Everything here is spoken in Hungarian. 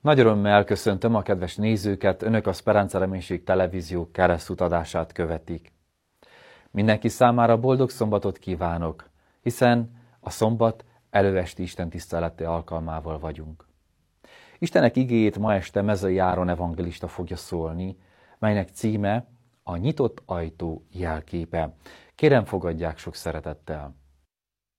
Nagy örömmel köszöntöm a kedves nézőket, Önök a Speranza Reménység Televízió keresztutadását követik. Mindenki számára boldog szombatot kívánok, hiszen a szombat előesti istentisztelete alkalmával vagyunk. Istenek igéjét ma este Mezei Áron evangélista fogja szólni, melynek címe a nyitott ajtó jelképe. Kérem, fogadják sok szeretettel.